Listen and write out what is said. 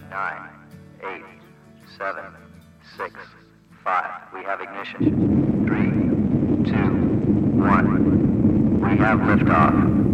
9, 8, 7, 6, 5. We have ignition. 3, 2, 1. We have liftoff.